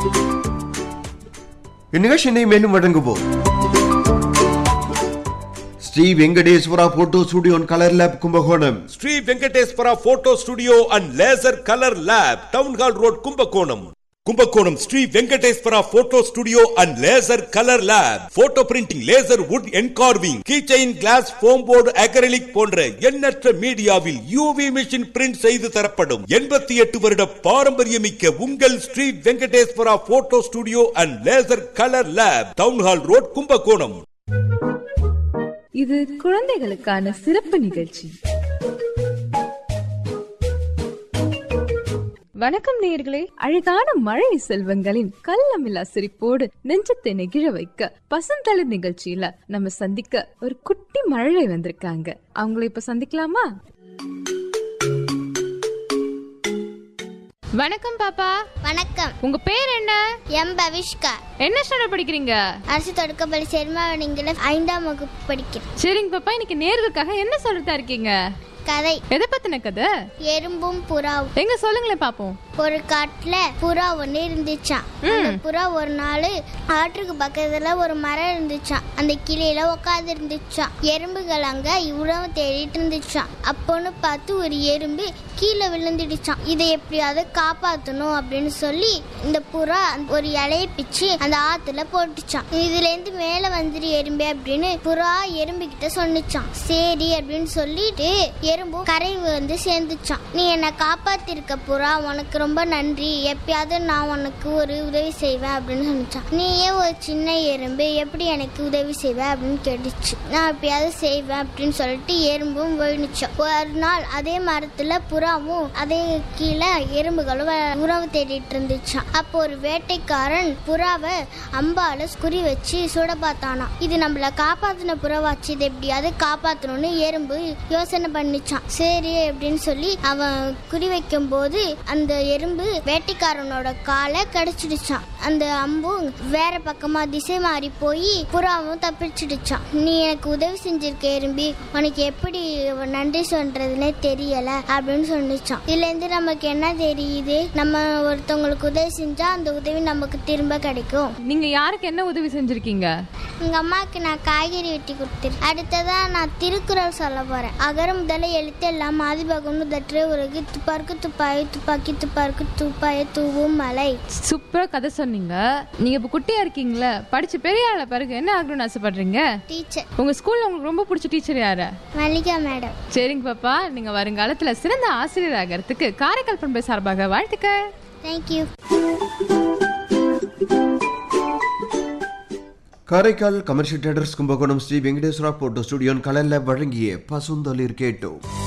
இந்நிகழ்ச்சியை மேலும் வழங்குவோம் Sri Venkateswara photo studio and colour lab Kumbakonam. Sri Venkateswara photo studio and laser colour lab, town hall road, Kumbakonam. Kumbakonam Sri Venkateswara photo studio and laser colour lab. Photo printing, laser would engraving, keychain, class, foam board, acrylic போன்ற எண்ணற்ற மீடியாவில் UV machine print செய்து தரப்படும். 88 வருட பாரம்பரியமிக்க உங்கள் Sri Venkateswara photo studio and laser colour lab, town hall road, Kumbakonam. இது குழந்தைகளுக்கான சிறப்பு நிகழ்ச்சி. வணக்கம் நேயர்களே. அழகான மழை செல்வங்களின் கள்ளமில்லா சிரிப்போடு நெஞ்சத்தை நெகிழ வைக்க பசுந்தளிர் நிகழ்ச்சியில நம்ம சந்திக்க ஒரு குட்டி மழை வந்திருக்காங்க. அவங்கள இப்ப சந்திக்கலாமா? வணக்கம் பாப்பா. வணக்கம். உங்க பேர் என்ன? எம் பவிஷ்கா. என்ன ஸ்டாண்டர்ட் படிக்கிறீங்க? அரசு தொடக்கப்பள்ளி சேர்மாவணிங்கள 5ஆம் வகுப்பு படிக்கிறேன். சரிங்க பாப்பா, இன்னைக்கு நேர்களுக்காக என்ன சொல்றதா இருக்கீங்க? கதை. எதை பத்தின கதை? எறும்பும் புறாவும். எங்க சொல்லுங்களேன் பாப்போம். ஒரு காட்டுல புறா ஒண்ணு இருந்துச்சான். அந்த புறா ஒரு நாள் ஆற்றுக்கு பக்கத்துல ஒரு மரம் இருந்துச்சான். அந்த கிளையில உட்காந்து இருந்துச்சான். எறும்புகள் அங்க உணவு தேடிட்டு இருந்துச்சான். அப்போன்னு பார்த்து ஒரு எறும்பு கீழே விழுந்துடுச்சான். இதை எப்படியாவது காப்பாற்றணும் அப்படின்னு சொல்லி இந்த புறா ஒரு இலையை பிச்சு அந்த ஆத்துல போட்டுச்சான். இதுல இருந்து மேல வந்துரு எறும்பே அப்படின்னு புறா எறும்பு கிட்ட சொன்னிச்சான். சரி அப்படின்னு சொல்லிட்டு எறும்பும் கரை வந்து சேர்ந்துச்சான். நீ என்னை காப்பாத்திருக்க புறா, உனக்கு ரொம்ப நன்றி. எப்பயாவது நான் உனக்கு ஒரு உதவி செய்வேன் அப்படின்னு சொன்னிச்சான். நீயே ஒரு சின்ன எறும்பு, எப்படி எனக்கு உதவி செய்வேன் அப்படின்னு கேட்டுச்சு. நான் எப்பயாவது செய்வேன் அப்படின்னு சொல்லிட்டு எறும்பும் போயிடுச்சான். ஒரு நாள் அதே மரத்துல புறாவும் அதே கீழே எறும்புகளும் உணவு தேடிட்டு இருந்துச்சான். அப்போ ஒரு வேட்டைக்காரன் புறாவை அம்பால குறி வச்சு சுட பார்த்தானா. இது நம்மள காப்பாத்தின புறாவாச்சு, இது எப்படியாவது காப்பாத்தணும்னு எறும்பு யோசனை பண்ணிச்சான். சரி அப்படின்னு சொல்லி அவன் குறி வைக்கும் போது அந்த எறும்பு வேட்டைக்காரனோட காலை கடிச்சிடுச்சான். அந்த அம்பு வேற பக்கமா திசை மாறி போய் புறாவும் தப்பிச்சிடுச்சான். நீ எனக்கு உதவி செஞ்சிருக்க எறும்பி, உனக்கு எப்படி நன்றி சொல்றதுன்னே தெரியல அப்படின்னு சொன்னிச்சான். இதுல இருந்து நமக்கு என்ன தெரியுது? நம்ம ஒருத்தவங்களுக்கு உதவி செஞ்சா அந்த உதவி நமக்கு திரும்ப கிடைக்கும். நீங்க யாருக்கு என்ன உதவி செஞ்சிருக்கீங்க? எங்க அம்மாக்கு நான் காய்கறி வெட்டி கொடுத்துருக்கேன். அடுத்ததா நான் திருக்குறள் சொல்ல போறேன். அகர முதல எழுத்து எல்லாம் ஆதிபகம்னு தற்று உலகு துப்பாருக்கு துப்பாய் துப்பாக்கி துப்பாருக்கு துப்பாய தூவும் மலை. சூப்பரா கதை சொன்னீங்க. நீங்க இப்ப குட்டியா இருக்கீங்களா? படிச்சு பெரிய ஆள பிறகு என்ன ஆகணும்னு ஆசைப்படுறீங்க? டீச்சர். உங்க ஸ்கூல்ல உங்களுக்கு ரொம்ப பிடிச்ச டீச்சர் யாரு? மல்லிகா மேடம். சரிங்க பாப்பா, நீங்க வருங்காலத்துல சிறந்த ஆசிரியர் ஆகிறதுக்கு காரைக்கால் பண்பை சார்பாக வாழ்த்துக்கள். Thank you. Karaikal commercial theatres Kumbakonam Sri Venkateswara photo studio colour lab வழங்கிய பசுந்தளிர் கேட்டோம்.